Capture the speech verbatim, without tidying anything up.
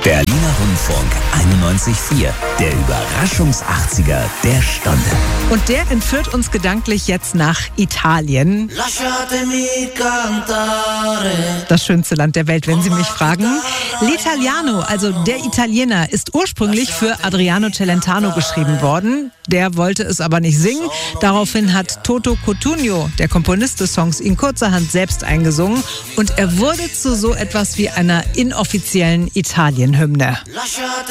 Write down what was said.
Berliner Rundfunk einundneunzig Komma vier, der Überraschungs-achtziger der Stunde. Und der entführt uns gedanklich jetzt nach Italien. Das schönste Land der Welt, wenn Sie mich fragen. L'Italiano, also der Italiener, ist ursprünglich für Adriano Celentano geschrieben worden. Der wollte es aber nicht singen. Daraufhin hat Toto Cutugno, der Komponist des Songs, ihn kurzerhand selbst eingesungen. Und er wurde zu so etwas wie einer inoffiziellen Italien-Hymne.